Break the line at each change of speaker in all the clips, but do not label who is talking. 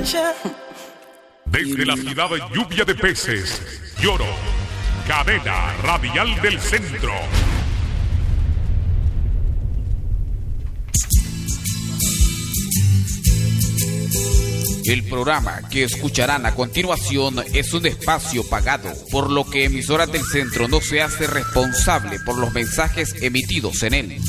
Desde la ciudad de Lluvia de Peces, Lloro, cadena radial del centro.
El programa que escucharán a continuación es un espacio pagado, por lo que Emisoras del Centro no se hace responsable por los mensajes emitidos en él.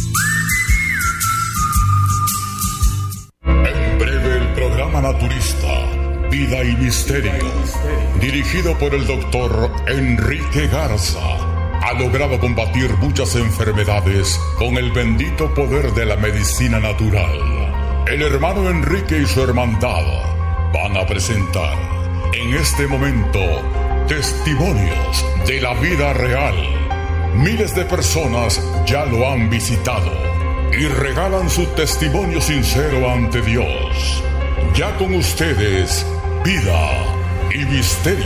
En breve el programa naturista, Vida y Misterio, dirigido por el doctor Enrique Garza, ha logrado combatir muchas enfermedades con el bendito poder de la medicina natural. El hermano Enrique y su hermandad van a presentar en este momento testimonios de la vida real. Miles de personas ya lo han visitado y regalan su testimonio sincero ante Dios. Ya con ustedes, Vida y Misterio.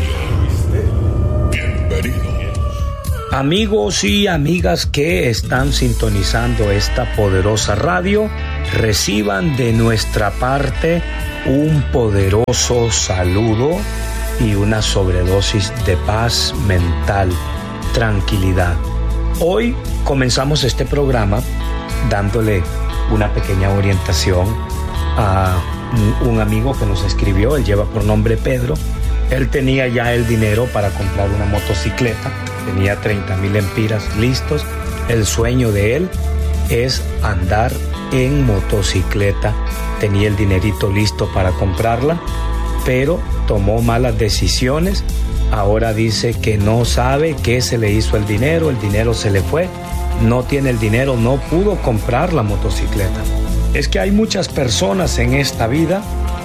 Bienvenidos.
Amigos y amigas que están sintonizando esta poderosa radio, reciban de nuestra parte un poderoso saludo y una sobredosis de paz mental, tranquilidad. Hoy comenzamos este programa dándole una pequeña orientación a un amigo que nos escribió. Él lleva por nombre Pedro. Él tenía ya el dinero para comprar una motocicleta, tenía 30,000 empiras listos. El sueño de él es andar en motocicleta. Tenía el dinerito listo para comprarla, pero tomó malas decisiones. Ahora dice que no sabe qué se le hizo el dinero se le fue, no tiene el dinero, no pudo comprar la motocicleta. Es que hay muchas personas en esta vida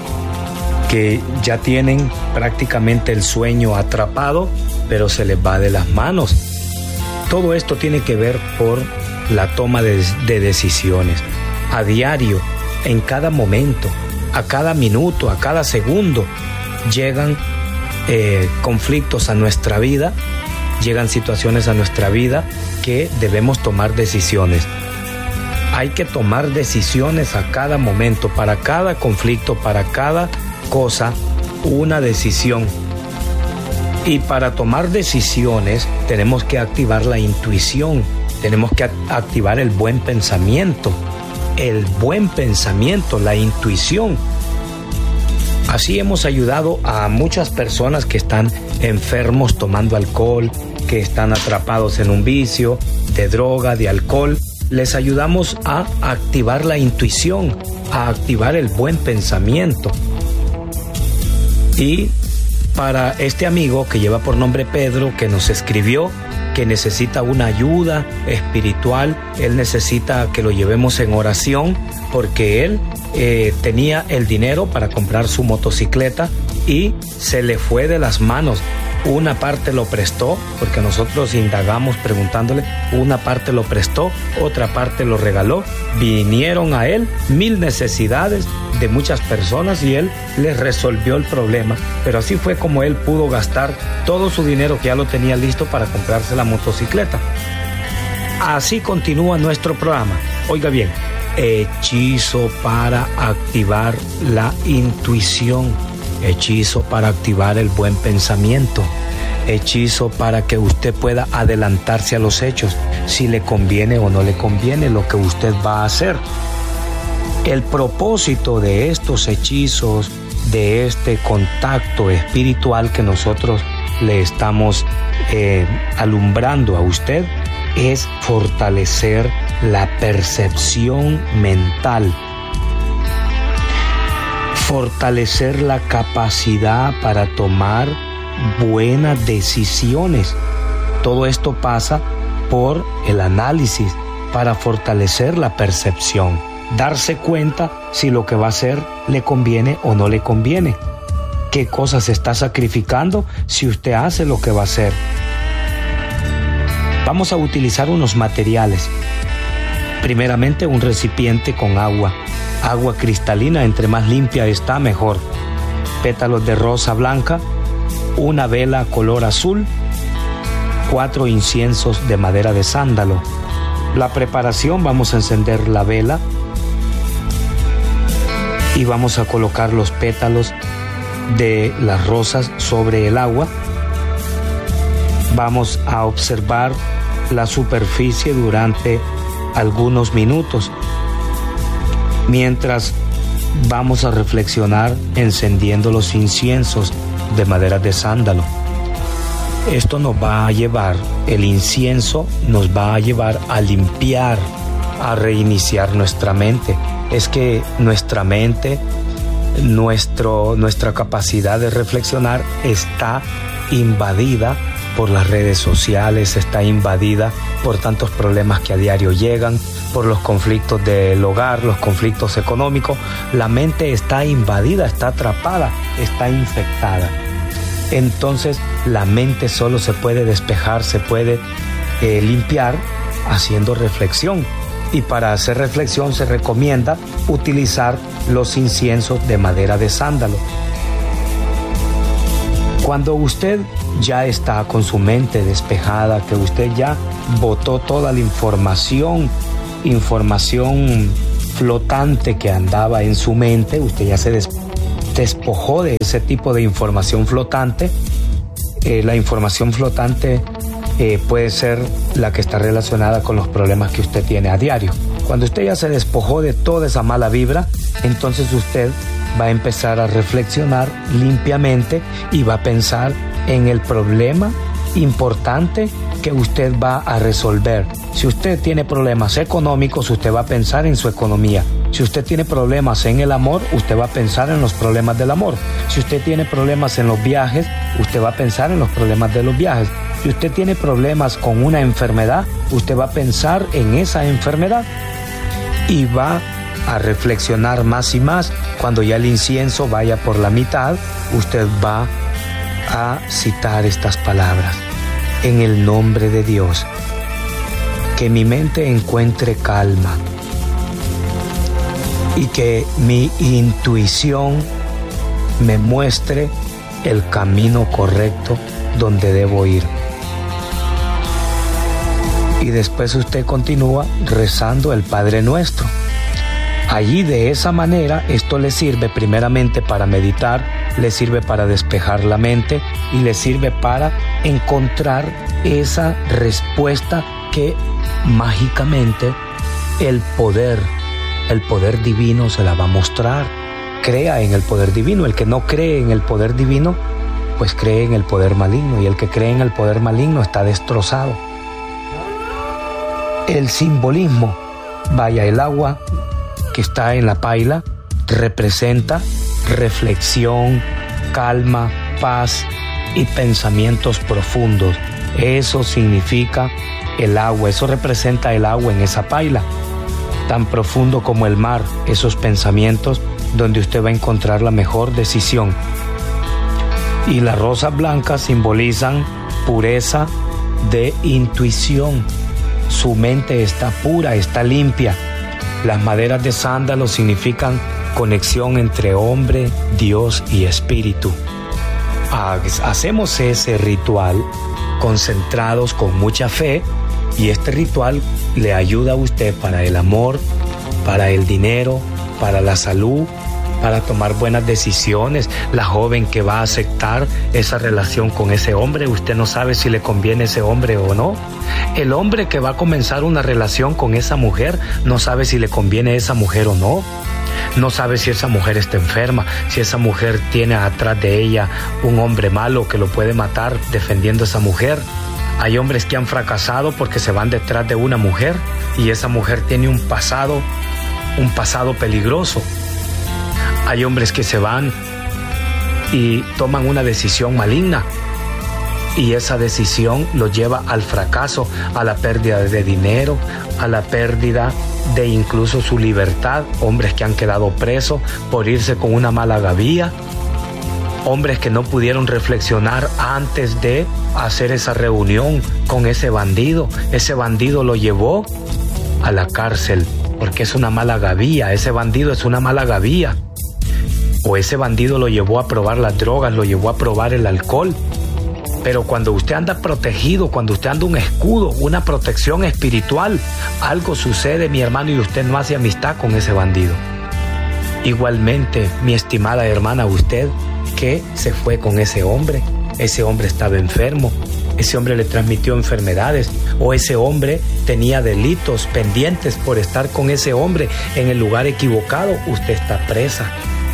que ya tienen prácticamente el sueño atrapado, pero se les va de las manos. Todo esto tiene que ver por la toma de decisiones. A diario, en cada momento, a cada minuto, a cada segundo, llegan conflictos a nuestra vida, llegan situaciones a nuestra vida que debemos tomar decisiones. Hay que tomar decisiones a cada momento, para cada conflicto, para cada cosa, una decisión. Y para tomar decisiones tenemos que activar la intuición, tenemos que activar el buen pensamiento. El buen pensamiento, la intuición. Así hemos ayudado a muchas personas que están enfermos tomando alcohol, que están atrapados en un vicio de droga, de alcohol. Les ayudamos a activar la intuición, a activar el buen pensamiento. Y para este amigo que lleva por nombre Pedro, que nos escribió, que necesita una ayuda espiritual, él necesita que lo llevemos en oración, porque él tenía el dinero para comprar su motocicleta y se le fue de las manos. Una parte lo prestó, porque nosotros indagamos preguntándole, una parte lo prestó, otra parte lo regaló. Vinieron a él 1000 necesidades de muchas personas y él les resolvió el problema. Pero así fue como él pudo gastar todo su dinero, que ya lo tenía listo para comprarse la motocicleta. Así continúa nuestro programa. Oiga bien, hechizo para activar la intuición. Hechizo para activar el buen pensamiento. Hechizo para que usted pueda adelantarse a los hechos, si le conviene o no le conviene lo que usted va a hacer. El propósito de estos hechizos, de este contacto espiritual que nosotros le estamos alumbrando a usted, es fortalecer la percepción mental. Fortalecer la capacidad para tomar buenas decisiones. Todo esto pasa por el análisis, para fortalecer la percepción. Darse cuenta si lo que va a hacer le conviene o no le conviene. ¿Qué cosas está sacrificando si usted hace lo que va a hacer? Vamos a utilizar unos materiales. Primeramente, un recipiente con agua. Agua cristalina, entre más limpia está, mejor. Pétalos de rosa blanca, una vela color azul, 4 inciensos de madera de sándalo. La preparación: vamos a encender la vela y vamos a colocar los pétalos de las rosas sobre el agua. Vamos a observar la superficie durante algunos minutos, mientras vamos a reflexionar encendiendo los inciensos de madera de sándalo. Esto nos va a llevar, el incienso nos va a llevar a limpiar, a reiniciar nuestra mente. Es que nuestra mente, nuestra capacidad de reflexionar está invadida por las redes sociales, está invadida por tantos problemas que a diario llegan, por los conflictos del hogar, los conflictos económicos. La mente está invadida, está atrapada, está infectada. Entonces la mente solo se puede despejar, se puede limpiar haciendo reflexión. Y para hacer reflexión se recomienda utilizar los inciensos de madera de sándalo. Cuando usted ya está con su mente despejada, que usted ya botó toda la información flotante que andaba en su mente, usted ya se despojó de ese tipo de información flotante. La información flotante puede ser la que está relacionada con los problemas que usted tiene a diario. Cuando usted ya se despojó de toda esa mala vibra, entonces usted va a empezar a reflexionar limpiamente y va a pensar en el problema importante que usted va a resolver. Si usted tiene problemas económicos, usted va a pensar en su economía. Si usted tiene problemas en el amor, usted va a pensar en los problemas del amor. Si usted tiene problemas en los viajes, usted va a pensar en los problemas de los viajes. Si usted tiene problemas con una enfermedad, usted va a pensar en esa enfermedad y va a reflexionar más y más. Cuando ya el incienso vaya por la mitad, usted va a citar estas palabras: en el nombre de Dios, que mi mente encuentre calma y que mi intuición me muestre el camino correcto donde debo ir. Y después usted continúa rezando el Padre Nuestro. Allí, de esa manera, esto le sirve primeramente para meditar, le sirve para despejar la mente y le sirve para encontrar esa respuesta que mágicamente el poder divino se la va a mostrar. Crea en el poder divino. El que no cree en el poder divino, pues cree en el poder maligno, y el que cree en el poder maligno está destrozado. El simbolismo, vaya, el agua que está en la paila representa reflexión, calma, paz y pensamientos profundos. Eso significa el agua, eso representa el agua en esa paila, tan profundo como el mar, esos pensamientos donde usted va a encontrar la mejor decisión. Y las rosas blancas simbolizan pureza de intuición. Su mente está pura, está limpia. Las maderas de sándalo significan conexión entre hombre, Dios y espíritu. Hacemos ese ritual concentrados con mucha fe, y este ritual le ayuda a usted para el amor, para el dinero, para la salud, para tomar buenas decisiones. La joven que va a aceptar esa relación con ese hombre, usted no sabe si le conviene ese hombre o no. El hombre que va a comenzar una relación con esa mujer, no sabe si le conviene esa mujer o no. No sabe si esa mujer está enferma, si esa mujer tiene atrás de ella un hombre malo que lo puede matar defendiendo a esa mujer. Hay hombres que han fracasado porque se van detrás de una mujer y esa mujer tiene un pasado peligroso. Hay hombres que se van y toman una decisión maligna, y esa decisión los lleva al fracaso, a la pérdida de dinero, a la pérdida de incluso su libertad. Hombres que han quedado presos por irse con una mala gavía. Hombres que no pudieron reflexionar antes de hacer esa reunión con ese bandido. Ese bandido lo llevó a la cárcel porque es una mala gavía. Ese bandido es una mala gavía. O ese bandido lo llevó a probar las drogas, lo llevó a probar el alcohol. Pero cuando usted anda protegido, cuando usted anda un escudo, una protección espiritual, algo sucede, mi hermano, y usted no hace amistad con ese bandido. Igualmente, mi estimada hermana, usted qué se fue con ese hombre. Ese hombre estaba enfermo, ese hombre le transmitió enfermedades, o ese hombre tenía delitos pendientes por estar con ese hombre en el lugar equivocado. Usted está presa.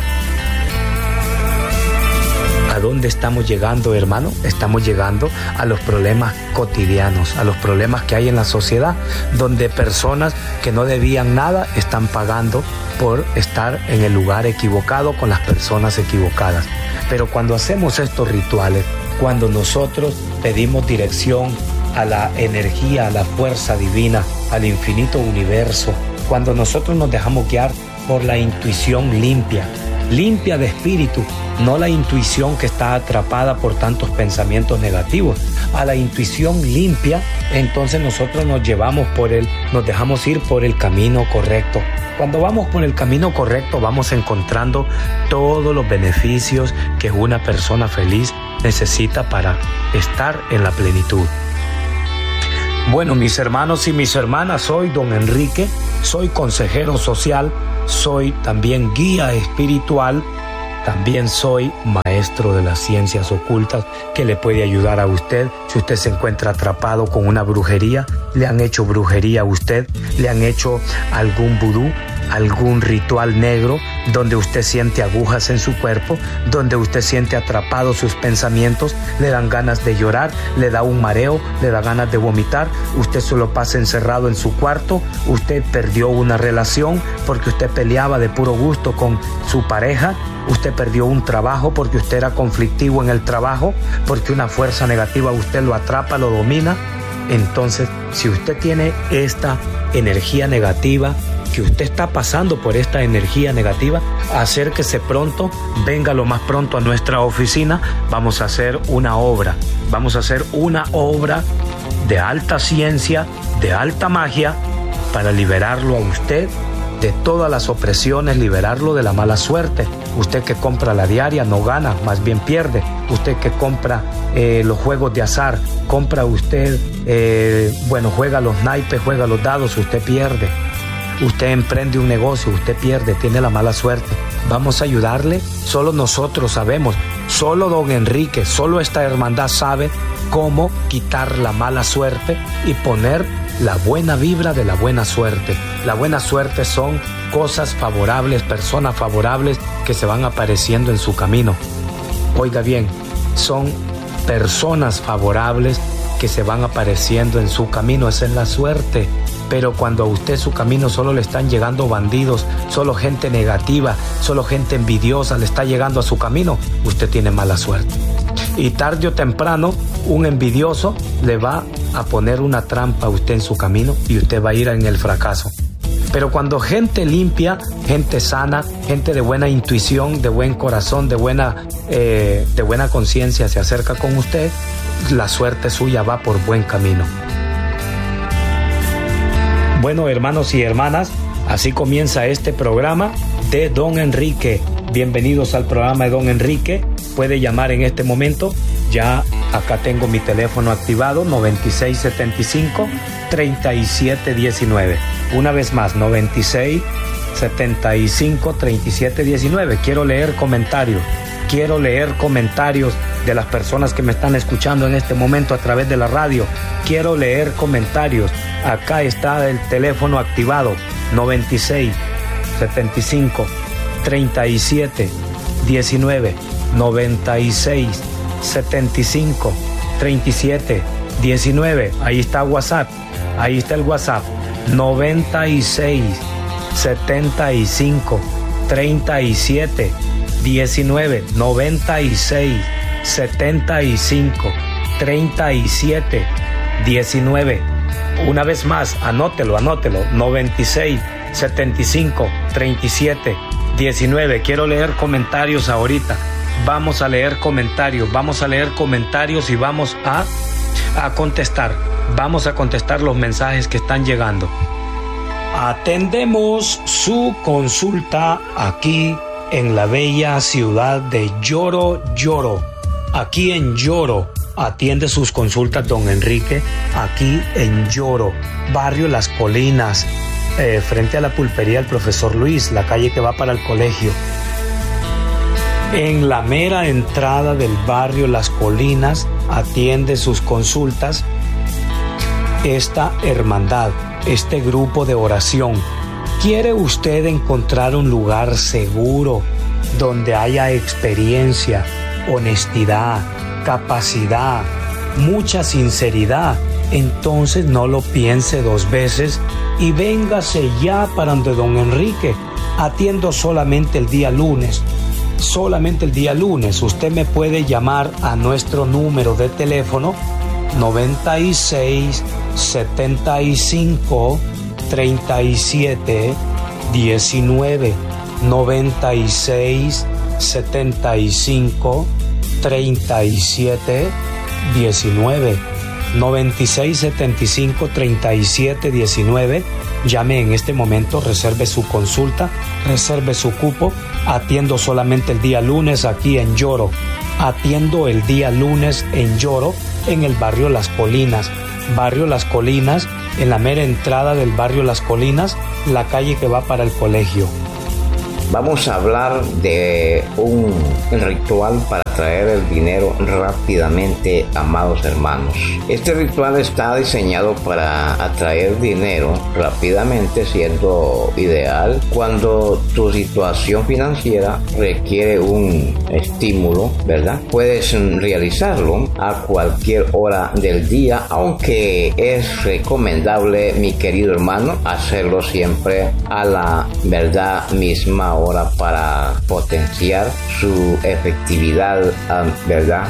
¿A dónde estamos llegando, hermano? Estamos llegando a los problemas cotidianos, a los problemas que hay en la sociedad, donde personas que no debían nada están pagando por estar en el lugar equivocado con las personas equivocadas. Pero cuando hacemos estos rituales, cuando nosotros pedimos dirección a la energía, a la fuerza divina, al infinito universo, cuando nosotros nos dejamos guiar por la intuición limpia de espíritu, no la intuición que está atrapada por tantos pensamientos negativos, a la intuición limpia, entonces nosotros nos dejamos ir por el camino correcto. Cuando vamos por el camino correcto, vamos encontrando todos los beneficios que una persona feliz necesita para estar en la plenitud. Bueno, mis hermanos y mis hermanas, soy don Enrique, soy consejero social, soy también guía espiritual, también soy maestro de las ciencias ocultas que le puede ayudar a usted. Si usted se encuentra atrapado con una brujería, le han hecho brujería a usted, le han hecho algún vudú, algún ritual negro, donde usted siente agujas en su cuerpo, donde usted siente atrapados sus pensamientos, le dan ganas de llorar, le da un mareo, le da ganas de vomitar, usted solo pasa encerrado en su cuarto, usted perdió una relación porque usted peleaba de puro gusto con su pareja, usted perdió un trabajo porque usted era conflictivo en el trabajo, porque una fuerza negativa usted lo atrapa, lo domina. Entonces, si usted tiene esta energía negativa, que usted está pasando por esta energía negativa, acérquese pronto, venga lo más pronto a nuestra oficina. Vamos a hacer una obra de alta ciencia, de alta magia, para liberarlo a usted de todas las opresiones, liberarlo de la mala suerte. Usted que compra la diaria no gana, más bien pierde. Usted que compra los juegos de azar, juega los naipes, juega los dados, usted pierde. Usted emprende un negocio, usted pierde, tiene la mala suerte. Vamos a ayudarle, solo nosotros sabemos, solo don Enrique, solo esta hermandad sabe cómo quitar la mala suerte y poner la buena vibra de la buena suerte. La buena suerte son cosas favorables, personas favorables que se van apareciendo en su camino. Oiga bien, son personas favorables que se van apareciendo en su camino, esa es la suerte. Pero cuando a usted su camino solo le están llegando bandidos, solo gente negativa, solo gente envidiosa le está llegando a su camino, usted tiene mala suerte. Y tarde o temprano, un envidioso le va a poner una trampa a usted en su camino y usted va a ir en el fracaso. Pero cuando gente limpia, gente sana, gente de buena intuición, de buen corazón, de buena conciencia se acerca con usted, la suerte suya va por buen camino. Bueno, hermanos y hermanas, así comienza este programa de Don Enrique. Bienvenidos al programa de Don Enrique. Puede llamar en este momento. Ya acá tengo mi teléfono activado, 9675-3719. Una vez más, 9675-3719. Quiero leer comentarios de las personas que me están escuchando en este momento a través de la radio. Quiero leer comentarios. Acá está el teléfono activado, 9675-3719. 9675-3719. Ahí está WhatsApp. Ahí está el WhatsApp. 9675-3719. 9675-3719. Una vez más, anótelo. 9675-3719. Quiero leer comentarios ahorita. Vamos a leer comentarios y vamos a contestar. Vamos a contestar los mensajes que están llegando. Atendemos su consulta aquí en la bella ciudad de Lloro. Aquí en Lloro atiende sus consultas don Enrique, aquí en Lloro, barrio Las Colinas, frente a la pulpería del profesor Luis, la calle que va para el colegio. En la mera entrada del barrio Las Colinas atiende sus consultas esta hermandad, este grupo de oración. ¿Quiere usted encontrar un lugar seguro donde haya experiencia, honestidad, capacidad, mucha sinceridad? Entonces no lo piense dos veces y véngase ya para donde don Enrique. Atiendo solamente el día lunes. Solamente el día lunes. Usted me puede llamar a nuestro número de teléfono 96 75 37 19 96 75 37 19 96 75 37 19. Llame en este momento, reserve su consulta, reserve su cupo. Atiendo solamente el día lunes aquí en Lloro. Atiendo el día lunes en Lloro, en el barrio Las Colinas. Barrio Las Colinas, en la mera entrada del barrio Las Colinas, la calle que va para el colegio.
Vamos a hablar de un ritual para traer el dinero rápidamente, amados hermanos. Este ritual está diseñado para atraer dinero rápidamente, siendo ideal cuando tu situación financiera requiere un estímulo, ¿verdad? Puedes realizarlo a cualquier hora del día, aunque es recomendable, mi querido hermano, hacerlo siempre a la verdad misma hora para potenciar su efectividad, ¿verdad?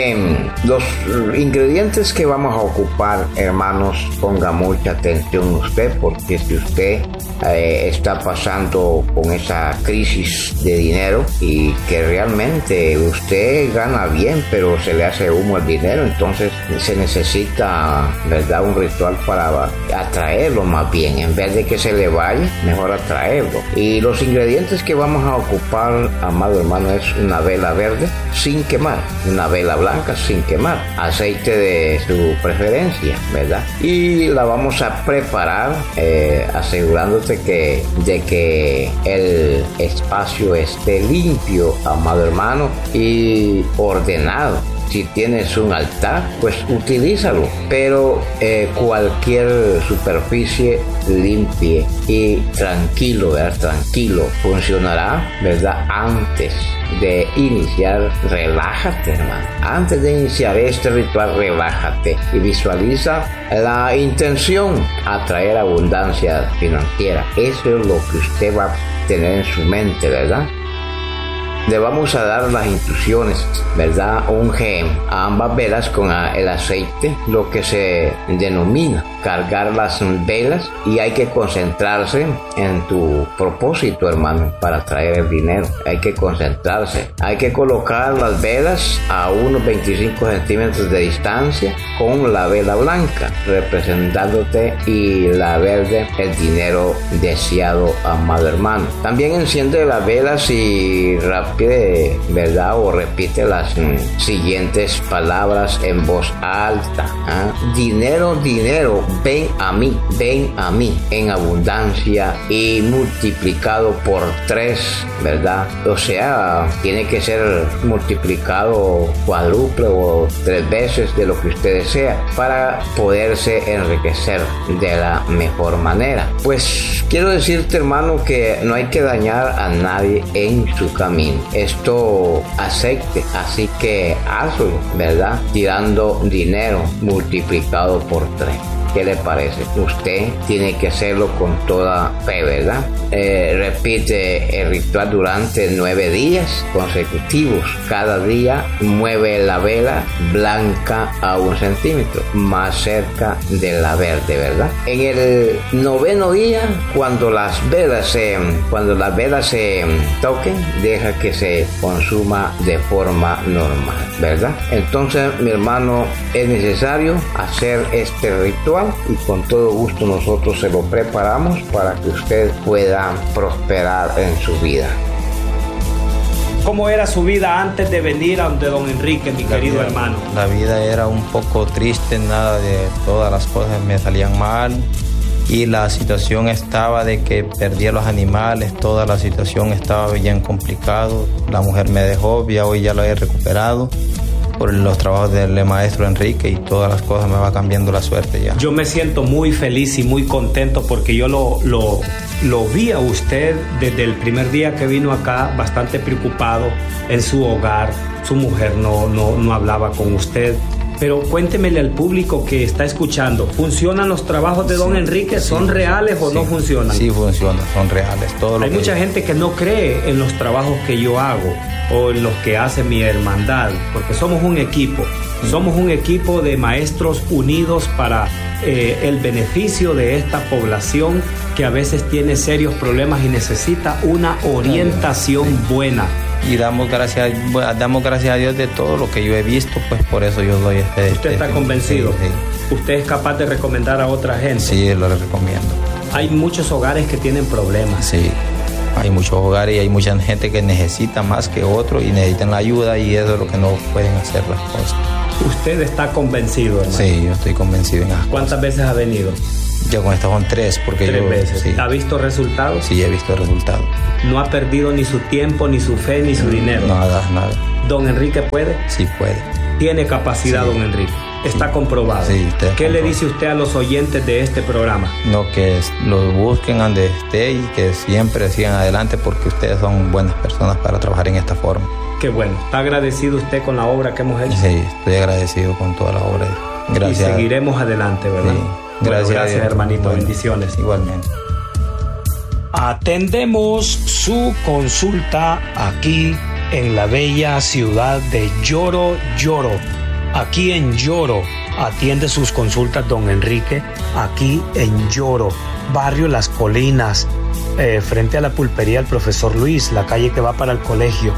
Los ingredientes que vamos a ocupar, hermanos, ponga mucha atención usted, porque si usted está pasando con esa crisis de dinero y que realmente usted gana bien pero se le hace humo el dinero, entonces se necesita, ¿verdad?, un ritual para atraerlo más bien. En vez de que se le vaya, mejor atraerlo. Y los ingredientes que vamos a ocupar, amado hermano, es una vela verde sin quemar, una vela blanca sin quemar, aceite de su preferencia, ¿verdad? Y la vamos a preparar asegurándote de que el espacio esté limpio, amado hermano, y ordenado. Si tienes un altar, pues utilízalo, pero cualquier superficie limpie y tranquilo, ¿verdad? Tranquilo, funcionará, ¿verdad? Antes de iniciar, relájate, hermano. Antes de iniciar este ritual, relájate y visualiza la intención: atraer abundancia financiera. Eso es lo que usted va a tener en su mente, ¿verdad? Le vamos a dar las instrucciones, ¿verdad? Unge a ambas velas con el aceite, lo que se denomina cargar las velas, y hay que concentrarse en tu propósito, hermano, para traer el dinero. Hay que concentrarse. Hay que colocar las velas a unos 25 centímetros de distancia con la vela blanca representándote y la verde el dinero deseado, amado hermano. También enciende las velas y repite, ¿verdad?, o repite las siguientes palabras en voz alta. Dinero, dinero, ven a mí en abundancia y multiplicado por 3, ¿verdad? O sea, tiene que ser multiplicado cuádruple o 3 veces de lo que usted desea para poderse enriquecer de la mejor manera. Pues quiero decirte, hermano, que no hay que dañar a nadie en su camino. Esto aceite, así que hazlo, ¿verdad? Tirando dinero multiplicado por 3. ¿Qué le parece? Usted tiene que hacerlo con toda fe, ¿verdad? Repite el ritual durante 9 días consecutivos. Cada día mueve la vela blanca a 1 centímetro más cerca de la verde, ¿verdad? En el 9º día, cuando las velas se toquen, deja que se consuma de forma normal, ¿verdad? Entonces, mi hermano, es necesario hacer este ritual y con todo gusto nosotros se lo preparamos para que usted pueda prosperar en su vida.
¿Cómo era su vida antes de venir a donde don Enrique, mi querido hermano?
La vida era un poco triste, nada de todas las cosas me salían mal. y la situación estaba de que perdía los animales, toda la situación estaba bien complicado. La mujer me dejó, ya hoy ya lo he recuperado por los trabajos del maestro Enrique y todas las cosas, me va cambiando la suerte ya.
Yo me siento muy feliz y muy contento porque yo lo vi a usted desde el primer día que vino acá, bastante preocupado en su hogar. Su mujer no hablaba con usted. Pero cuéntemele al público que está escuchando, ¿funcionan los trabajos de don Enrique? ¿Son reales o no funcionan?
Sí, funcionan, son reales. Hay
mucha gente que no cree en los trabajos que yo hago o en los que hace mi hermandad, porque somos un equipo. Somos un equipo de maestros unidos para el beneficio de esta población que a veces tiene serios problemas y necesita una orientación buena.
Y damos gracias a Dios de todo lo que yo he visto, pues por eso yo doy
¿Usted está convencido? Sí. ¿Usted es capaz de recomendar a otra gente?
Sí, lo recomiendo.
Hay muchos hogares que tienen problemas.
Sí, hay muchos hogares y hay mucha gente que necesita más que otros y necesitan la ayuda, y eso es lo que no pueden hacer las cosas.
¿Usted está convencido, hermano?
Sí, yo estoy convencido en las cosas.
¿Cuántas veces ha venido?
Ya con estas son 3, porque
3 veces.
Sí.
¿Ha visto resultados?
Sí, he visto resultados.
¿No ha perdido ni su tiempo, ni su fe, ni su dinero?
Nada.
¿Don Enrique puede?
Sí, puede.
Tiene capacidad, sí. Don Enrique. Está comprobado.
Sí,
¿Qué le dice usted a los oyentes de este programa?
No, que los busquen donde esté y que siempre sigan adelante, porque ustedes son buenas personas para trabajar en esta forma.
Qué bueno. ¿Está agradecido usted con la obra que hemos hecho?
Sí, estoy agradecido con toda la obra. Gracias.
Y seguiremos adelante, ¿verdad?
Sí. Gracias,
hermanito. Bueno, bendiciones.
Igualmente.
Atendemos su consulta aquí en la bella ciudad de Lloro. Aquí en Lloro atiende sus consultas don Enrique, aquí en Lloro, barrio Las Colinas, frente a la pulpería del profesor Luis, la calle que va para el colegio.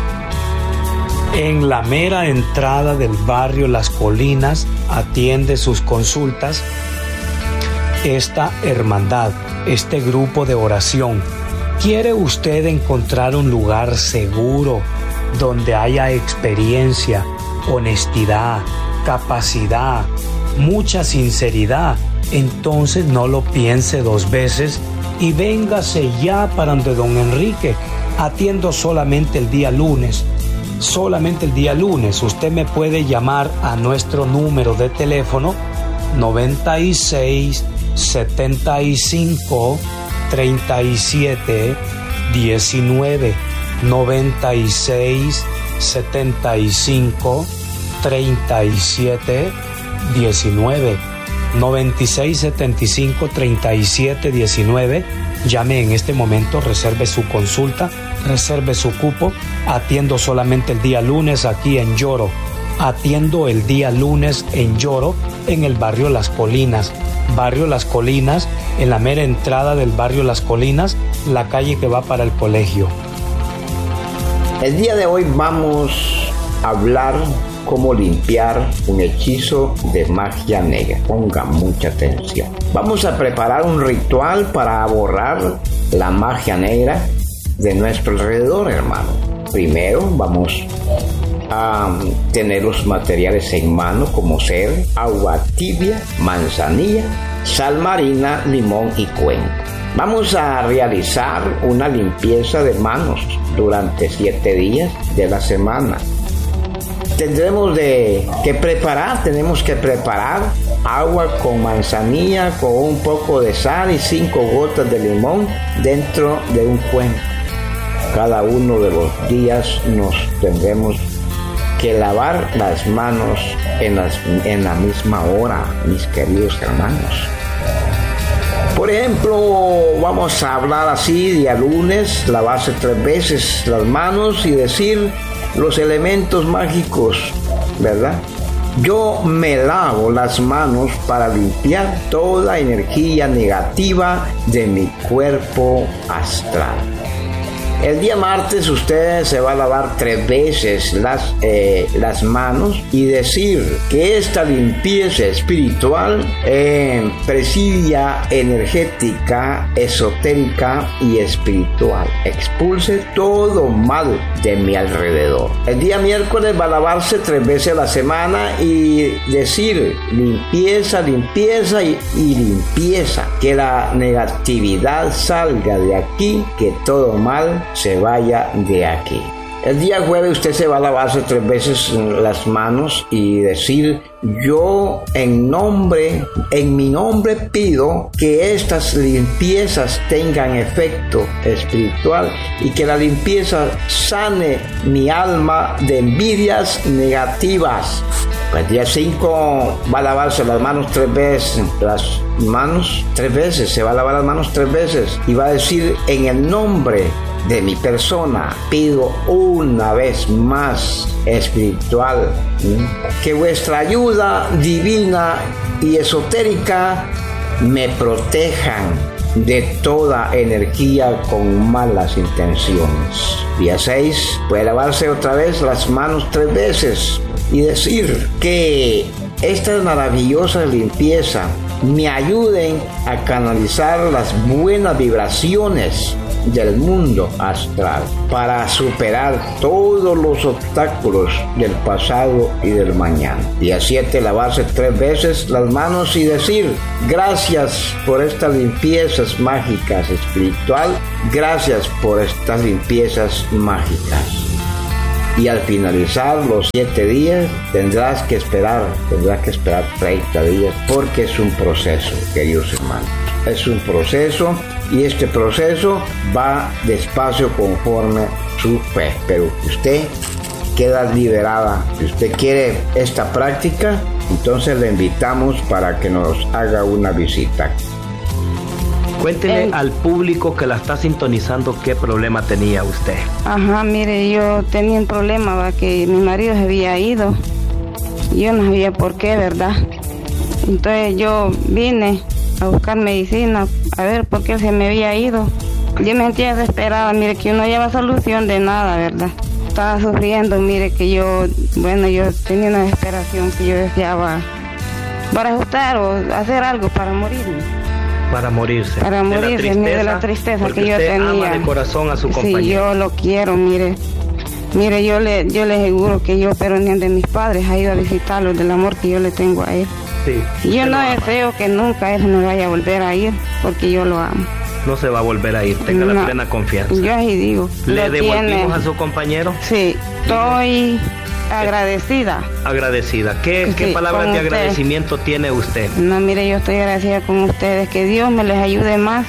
En la mera entrada del barrio Las Colinas atiende sus consultas esta hermandad, este grupo de oración. ¿Quiere usted encontrar un lugar seguro donde haya experiencia, honestidad, capacidad, mucha sinceridad? Entonces no lo piense 2 veces y véngase ya para donde don Enrique. Atiendo solamente el día lunes. Solamente el día lunes. Usted me puede llamar a nuestro número de teléfono 96 75 37 19 96 75 37 19 96 75 37 19. Llame en este momento, reserve su consulta, reserve su cupo. Atiendo solamente el día lunes aquí en Lloro. Atiendo el día lunes en Lloro, en el barrio Las Colinas. Barrio Las Colinas, en la mera entrada del barrio Las Colinas, la calle que va para el colegio.
El día de hoy vamos a hablar cómo limpiar un hechizo de magia negra. Ponga mucha atención. Vamos a preparar un ritual para borrar la magia negra de nuestro alrededor, hermano. Primero vamos a tener los materiales en mano, como ser agua tibia, manzanilla, sal marina, limón y cuenco. Vamos a realizar una limpieza de manos durante 7 días de la semana. Tenemos que preparar agua con manzanilla, con un poco de sal y 5 gotas de limón dentro de un cuenco. Cada uno de los días nos tendremos que lavar las manos en la misma hora, mis queridos hermanos. Por ejemplo, vamos a hablar así: día lunes, lavarse 3 veces las manos y decir los elementos mágicos, ¿verdad? Yo me lavo las manos para limpiar toda energía negativa de mi cuerpo astral. El día martes usted se va a lavar 3 veces las manos y decir que esta limpieza espiritual presidia energética, esotérica y espiritual. Expulse todo mal de mi alrededor. El día miércoles va a lavarse 3 veces a la semana y decir limpieza, limpieza y limpieza. Que la negatividad salga de aquí, que todo mal se vaya de aquí. El día jueves usted se va a lavarse 3 veces las manos y decir: yo en mi nombre pido que estas limpiezas tengan efecto espiritual y que la limpieza sane mi alma de envidias negativas. El día 5 va a lavarse las manos 3 veces. Se va a lavar las manos 3 veces y va a decir: en el nombre de mi persona pido una vez más espiritual que vuestra ayuda divina y esotérica me protejan de toda energía con malas intenciones. Día 6 puede lavarse otra vez las manos 3 veces y decir que esta maravillosa limpieza me ayuden a canalizar las buenas vibraciones del mundo astral para superar todos los obstáculos del pasado y del mañana. Día 7, lavarse 3 veces las manos y decir: gracias por estas limpiezas mágicas espiritual, gracias por estas limpiezas mágicas. Y al finalizar los 7 días tendrás que esperar 30 días, porque es un proceso, queridos hermanos. Es un proceso y este proceso va despacio conforme su fe. Pero usted queda liberada. Si usted quiere esta práctica, entonces le invitamos para que nos haga una visita.
Cuéntele al público que la está sintonizando qué problema tenía usted.
Mire, yo tenía un problema, que mi marido se había ido. Yo no sabía por qué, ¿verdad? Entonces yo vine a buscar medicina, a ver por qué se me había ido. Yo me sentía desesperada, mire, que yo no llevaba solución de nada, ¿verdad? Estaba sufriendo, mire, que yo tenía una desesperación que yo deseaba para ajustar o hacer algo para morirme.
Para morirse.
Para morirse, de la tristeza que yo tenía.
Ama de corazón a su compañero.
Sí, yo lo quiero, mire. Mire, yo le aseguro que yo, pero ni de mis padres, ha ido a visitarlo del amor que yo le tengo a él.
Sí.
Yo no deseo que nunca él me vaya a volver a ir, porque yo lo amo.
No se va a volver a ir, tenga la plena confianza.
Yo así digo.
¿Le devolvimos a su compañero?
Sí, estoy agradecida.
Agradecida. ¿Qué palabras de agradecimiento tiene usted?
No, mire, yo estoy agradecida con ustedes, que Dios me les ayude más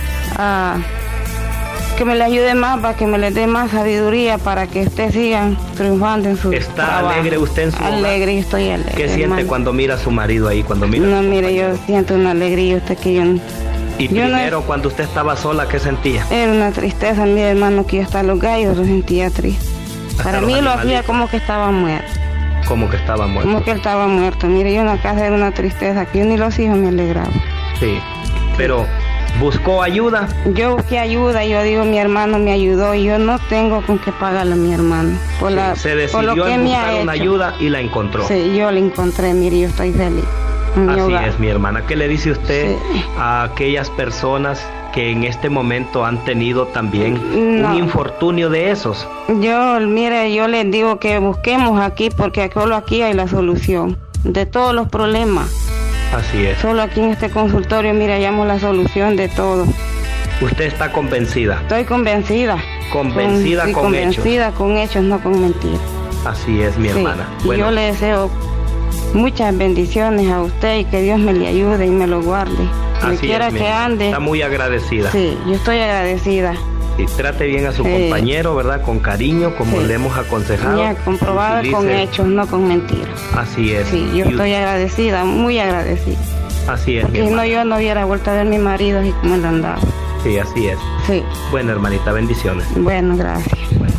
para que me les dé más sabiduría para que ustedes sigan triunfando en su
¿Está
trabajo.
alegre usted en su hogar?
Alegre, estoy alegre.
¿Qué siente, hermano, cuando mira a su marido ahí?
No, mire, yo siento una alegría, usted que yo...
¿Y primero, cuando usted estaba sola, qué sentía?
Era una tristeza, mi hermano, que yo hasta los gallos lo sentía triste. Para mí lo hacía como que estaba muerto.
Como que estaba muerto.
Como que él estaba muerto. Mire, yo en la casa era una tristeza que yo ni los hijos me alegraban.
Sí, pero ¿buscó ayuda?
Yo busqué ayuda, yo digo, mi hermano me ayudó y yo no tengo con qué pagarle a mi hermano.
Se decidió en buscar una ayuda y la encontró.
Sí, yo la encontré, mire, yo estoy feliz.
Así es, mi hermana. ¿Qué le dice usted a aquellas personas que en este momento han tenido también un infortunio de esos?
Yo les digo que busquemos aquí, porque solo aquí hay la solución de todos los problemas.
Así es.
Solo aquí en este consultorio, mira, hallamos la solución de todo.
¿Usted está convencida?
Estoy convencida.
Convencida con hechos.
Convencida con hechos, no con mentiras.
Así es, mi hermana.
Bueno. Y yo le deseo muchas bendiciones a usted y que Dios me le ayude y me lo guarde.
Así
quiera que ande.
Está muy agradecida.
Sí, yo estoy agradecida.
Y trate bien a su compañero, ¿verdad? Con cariño, como le hemos aconsejado.
Ya, comprobado con hechos, no con mentiras.
Así es.
Sí, yo estoy agradecida, muy agradecida.
Así es.
Porque si no, yo no hubiera vuelto a ver a mi marido así como él andaba.
Sí, así es.
Sí.
Bueno, hermanita, bendiciones.
Bueno, gracias.
Bueno.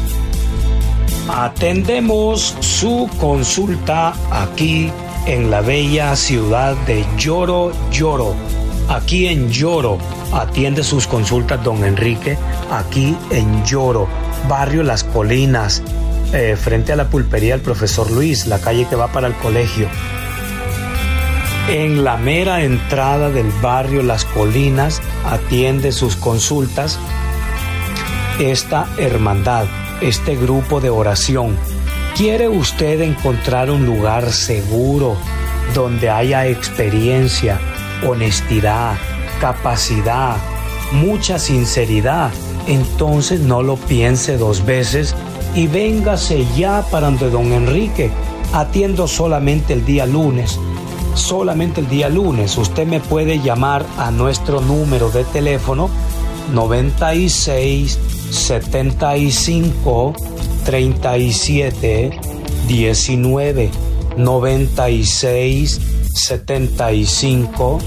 Atendemos su consulta aquí en la bella ciudad de Lloro, aquí en Lloro, Atiende sus consultas don Enrique aquí en Lloro, barrio Las Colinas, frente a la pulpería del profesor Luis, la calle que va para el colegio. En la mera entrada del barrio Las Colinas atiende sus consultas esta hermandad, este grupo de oración. ¿Quiere usted encontrar un lugar seguro donde haya experiencia, honestidad, capacidad, mucha sinceridad? Entonces no lo piense dos veces y véngase ya para donde don Enrique. Atiendo solamente el día lunes. Solamente el día lunes. Usted me puede llamar a nuestro número de teléfono 96 75 37 19 96 75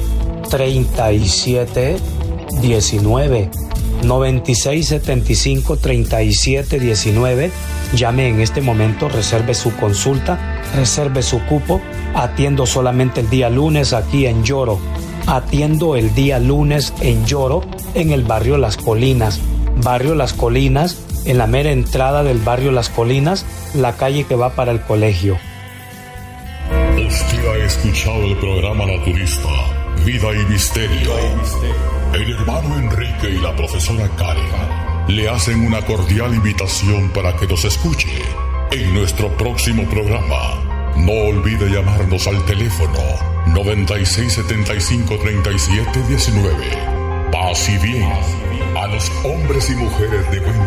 37 19 96 75 37 19. Llame en este momento, reserve su consulta, reserve su cupo. Atiendo solamente el día lunes aquí en Lloro. Atiendo el día lunes en Lloro, en el barrio Las Colinas. Barrio Las Colinas, en la mera entrada del barrio Las Colinas, la calle que va para el colegio.
Usted ha escuchado el programa naturista Vida y Misterio. El hermano Enrique y la profesora Karen le hacen una cordial invitación para que nos escuche en nuestro próximo programa. No olvide llamarnos al teléfono 9675-3719. Paz y bien a los hombres y mujeres de buen